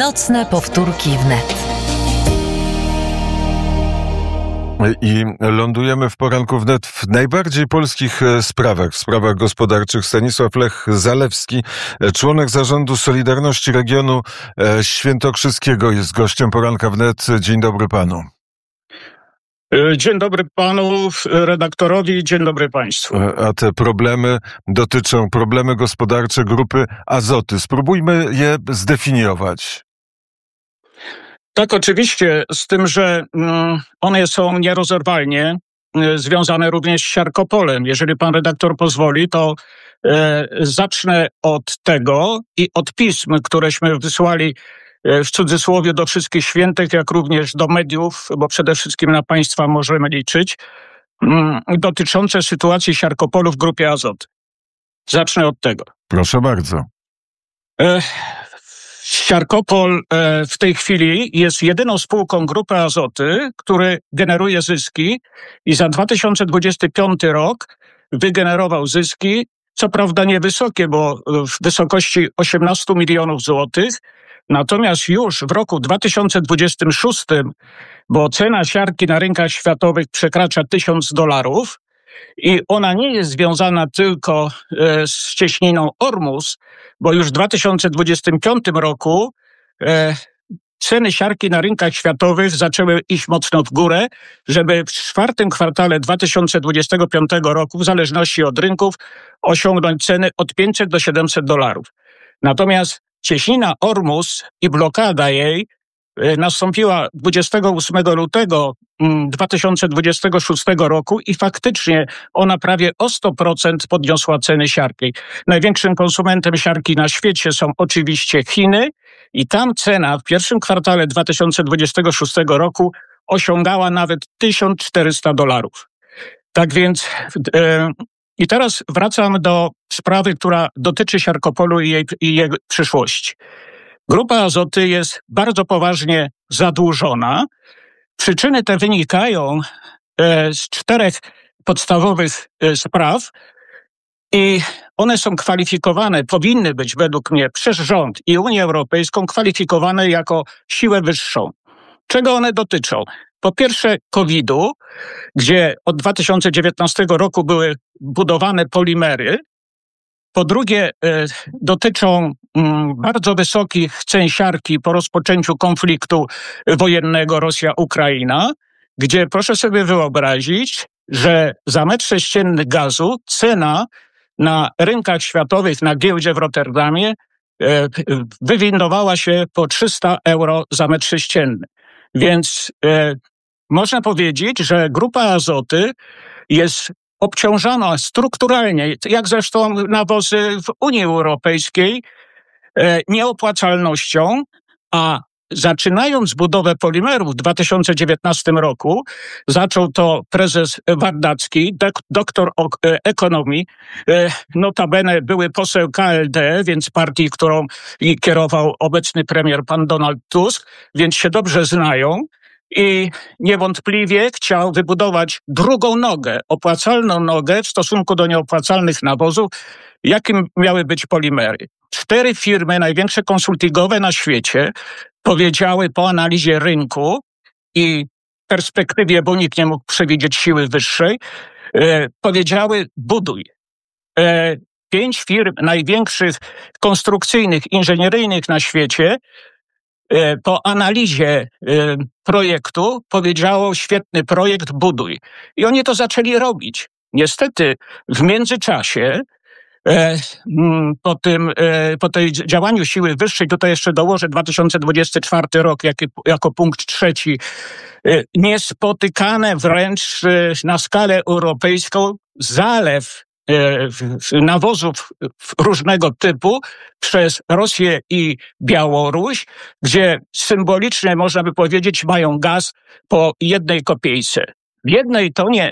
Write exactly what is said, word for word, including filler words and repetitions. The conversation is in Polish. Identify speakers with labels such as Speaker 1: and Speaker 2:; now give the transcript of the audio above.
Speaker 1: Nocne powtórki wnet.
Speaker 2: I lądujemy w poranku wnet w najbardziej polskich sprawach, w sprawach gospodarczych. Stanisław Lech Zalewski, członek zarządu Solidarności Regionu Świętokrzyskiego, jest gościem poranka wnet. Dzień dobry panu.
Speaker 3: Dzień dobry panu redaktorowi, dzień dobry państwu.
Speaker 2: A te problemy dotyczą, problemy gospodarcze Grupy Azoty. Spróbujmy je zdefiniować.
Speaker 3: Tak, oczywiście, z tym, że mm, one są nierozerwalnie y, związane również z Siarkopolem. Jeżeli pan redaktor pozwoli, to y, zacznę od tego i od pism, któreśmy wysłali y, w cudzysłowie do wszystkich świętych, jak również do mediów, bo przede wszystkim na państwa możemy liczyć, y, dotyczące sytuacji Siarkopolu w Grupie Azoty. Zacznę od tego.
Speaker 2: Proszę bardzo.
Speaker 3: Y, Siarkopol w tej chwili jest jedyną spółką Grupy Azoty, który generuje zyski i za dwa tysiące dwudziesty piąty rok wygenerował zyski, co prawda niewysokie, bo w wysokości osiemnaście milionów złotych, natomiast już w roku dwa tysiące dwudziestym szóstym, bo cena siarki na rynkach światowych przekracza tysiąc dolarów, i ona nie jest związana tylko e, z cieśniną Ormus, bo już w dwa tysiące dwudziestym piątym roku e, ceny siarki na rynkach światowych zaczęły iść mocno w górę, żeby w czwartym kwartale dwa tysiące dwudziestego piątego roku, w zależności od rynków, osiągnąć ceny od pięćset do siedemset dolarów. Natomiast cieśnina Ormus i blokada jej nastąpiła dwudziestego ósmego lutego dwa tysiące dwudziestego szóstego roku i faktycznie ona prawie o sto procent podniosła ceny siarki. Największym konsumentem siarki na świecie są oczywiście Chiny i tam cena w pierwszym kwartale dwa tysiące dwudziestego szóstego roku osiągała nawet tysiąc czterysta dolarów. Tak więc yy, i teraz wracam do sprawy, która dotyczy Siarkopolu i jej, i jej przyszłości. Grupa Azoty jest bardzo poważnie zadłużona. Przyczyny te wynikają z czterech podstawowych spraw i one są kwalifikowane, powinny być według mnie przez rząd i Unię Europejską kwalifikowane jako siłę wyższą. Czego one dotyczą? Po pierwsze kowida, gdzie od dwa tysiące dziewiętnastego roku były budowane polimery. Po drugie, y, dotyczą y, bardzo wysokich cen siarki po rozpoczęciu konfliktu wojennego Rosja-Ukraina, gdzie proszę sobie wyobrazić, że za metr sześcienny gazu cena na rynkach światowych, na giełdzie w Rotterdamie y, wywindowała się po trzysta euro za metr sześcienny. Więc y, można powiedzieć, że Grupa Azoty jest obciążona strukturalnie, jak zresztą nawozy w Unii Europejskiej, nieopłacalnością, a zaczynając budowę polimerów w dwa tysiące dziewiętnastym roku, zaczął to prezes Wardacki, doktor ekonomii, notabene były poseł K L D, więc partii, którą kierował obecny premier pan Donald Tusk, więc się dobrze znają. I niewątpliwie chciał wybudować drugą nogę, opłacalną nogę w stosunku do nieopłacalnych nawozów, jakim miały być polimery. Cztery firmy, największe konsultingowe na świecie, powiedziały po analizie rynku i perspektywie, bo nikt nie mógł przewidzieć siły wyższej, e, powiedziały buduj. E, pięć firm największych konstrukcyjnych, inżynieryjnych na świecie po analizie y, projektu powiedziało: świetny projekt, buduj. I oni to zaczęli robić. Niestety w międzyczasie e, m, po tym, e, po tej działaniu siły wyższej, tutaj jeszcze dołożę dwa tysiące dwudziesty czwarty rok jak, jako punkt trzeci, e, niespotykane wręcz e, na skalę europejską zalew nawozów różnego typu przez Rosję i Białoruś, gdzie symbolicznie można by powiedzieć mają gaz po jednej kopiejce. W jednej tonie